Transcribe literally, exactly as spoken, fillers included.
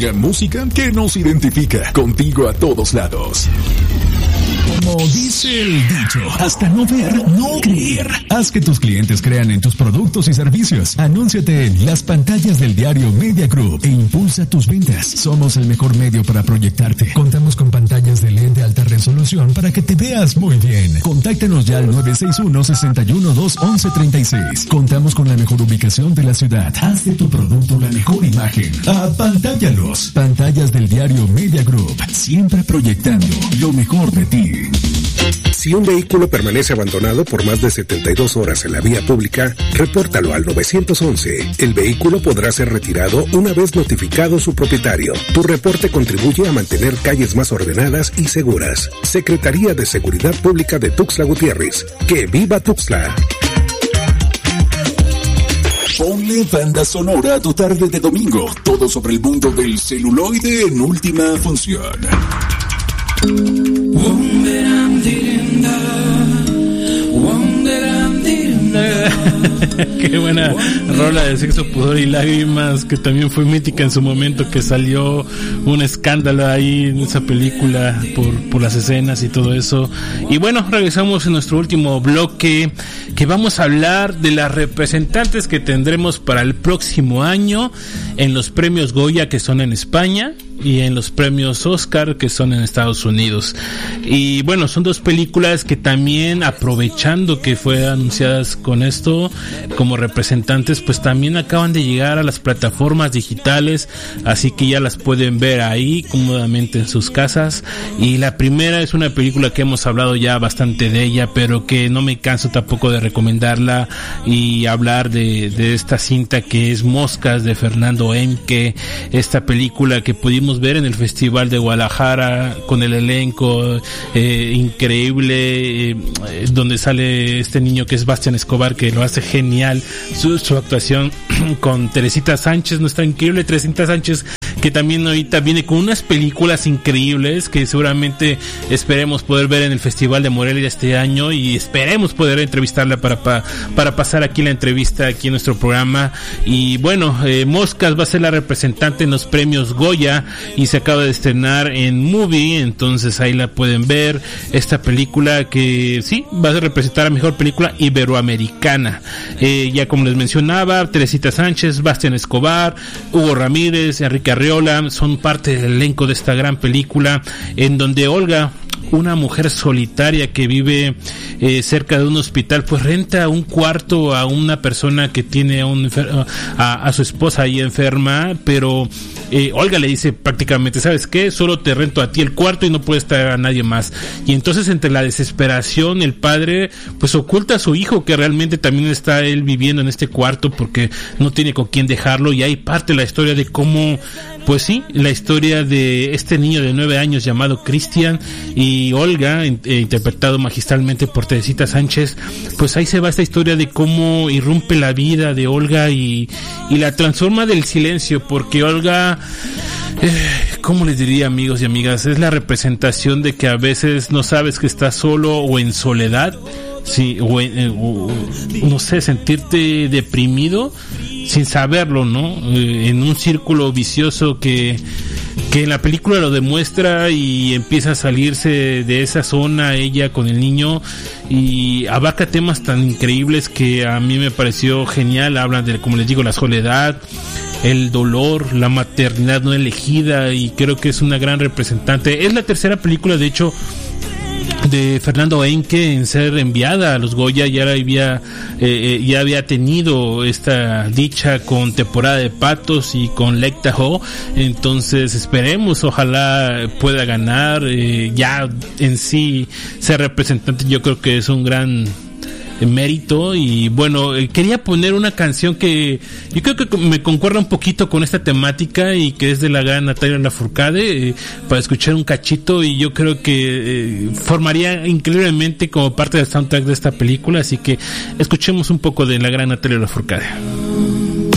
La música que nos identifica, contigo a todos lados. Como dice el dicho, hasta no ver, no creer. Haz que tus clientes crean en tus productos y servicios. Anúnciate en las pantallas del diario Media Group e impulsa tus ventas. Somos el mejor medio para proyectarte. Contamos con pantallas de L E D de alta resolución para que te veas muy bien. Contáctanos ya al nueve seis uno, seis uno dos, once treinta y seis. Contamos con la mejor ubicación de la ciudad. Haz de tu producto la mejor imagen. Apantállalos. Pantallas del diario Media Group. Siempre proyectando lo mejor de ti. Si un vehículo permanece abandonado por más de setenta y dos horas en la vía pública, repórtalo al nueve once. El vehículo podrá ser retirado una vez notificado su propietario. Tu reporte contribuye a mantener calles más ordenadas y seguras. Secretaría de Seguridad Pública de Tuxtla Gutiérrez. ¡Que viva Tuxtla! Ponle banda sonora a tu tarde de domingo. Todo sobre el mundo del celuloide en última función. Qué buena rola de Sexo, Pudor y Lágrimas, que también fue mítica en su momento, que salió un escándalo ahí en esa película por, por las escenas y todo eso. Y bueno, regresamos en nuestro último bloque, que vamos a hablar de las representantes que tendremos para el próximo año en los premios Goya, que son en España, y en los premios Oscar, que son en Estados Unidos. Y bueno, son dos películas que también, aprovechando que fue anunciadas con esto como representantes, pues también acaban de llegar a las plataformas digitales, así que ya las pueden ver ahí cómodamente en sus casas. Y la primera es una película que hemos hablado ya bastante de ella, pero que no me canso tampoco de recomendarla y hablar de, de esta cinta, que es Moscas, de Fernando Emke. Esta película que pudimos ver en el Festival de Guadalajara con el elenco eh, increíble, eh, donde sale este niño que es Bastián Escobar, que lo hace genial, su, su actuación con Teresita Sánchez, nuestra increíble Teresita Sánchez, que también ahorita viene con unas películas increíbles que seguramente esperemos poder ver en el Festival de Morelia este año, y esperemos poder entrevistarla para, para, para pasar aquí la entrevista aquí en nuestro programa. Y bueno, eh, Moscas va a ser la representante en los premios Goya y se acaba de estrenar en Movie, entonces ahí la pueden ver. Esta película que sí va a representar a mejor película iberoamericana. Eh, ya como les mencionaba, Teresita Sánchez, Bastián Escobar, Hugo Ramírez, Enrique Arreola son parte del elenco de esta gran película, en donde Olga, una mujer solitaria que vive eh, cerca de un hospital, pues renta un cuarto a una persona que tiene a, un enfer- a, a su esposa ahí enferma, pero eh, Olga le dice prácticamente, ¿sabes qué? Solo te rento a ti el cuarto y no puedes traer a nadie más. Y entonces, entre la desesperación, el padre pues oculta a su hijo, que realmente también está él viviendo en este cuarto porque no tiene con quién dejarlo, y ahí parte la historia de cómo, pues sí, la historia de este niño de nueve años llamado Cristian y Olga, eh, interpretado magistralmente por Teresita Sánchez. Pues ahí se va esta historia de cómo irrumpe la vida de Olga y, y la transforma del silencio, porque Olga, eh, ¿cómo les diría, amigos y amigas? Es la representación de que a veces no sabes que estás solo o en soledad, sí, o, eh, o no sé, sentirte deprimido sin saberlo, ¿no? Eh, en un círculo vicioso que que en la película lo demuestra, y empieza a salirse de esa zona ella con el niño, y abarca temas tan increíbles que a mí me pareció genial. Hablan de, como les digo, la soledad, el dolor, la maternidad no elegida, y creo que es una gran representante. Es la tercera película, de hecho, de Fernando Emke en ser enviada a los Goya. Ya había eh, ya había tenido esta dicha con Temporada de Patos y con Lake Tahoe, entonces esperemos, ojalá pueda ganar. Eh, ya en sí ser representante, yo creo que es un gran mérito. Y bueno, eh, quería poner una canción que yo creo que me concuerda un poquito con esta temática, y que es de la gran Natalia Lafourcade, eh, para escuchar un cachito, y yo creo que eh, formaría increíblemente como parte del soundtrack de esta película, así que escuchemos un poco de la gran Natalia Lafourcade.